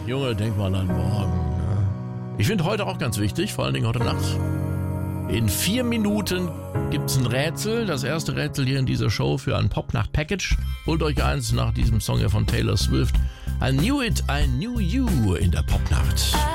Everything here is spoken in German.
Junge, denk mal an morgen. Ich finde heute auch ganz wichtig, vor allen Dingen heute Nacht. In 4 Minuten gibt's ein Rätsel. Das erste Rätsel hier in dieser Show für ein Popnacht-Package. Holt euch eins nach diesem Song hier von Taylor Swift. I Knew It, I Knew You in der Popnacht.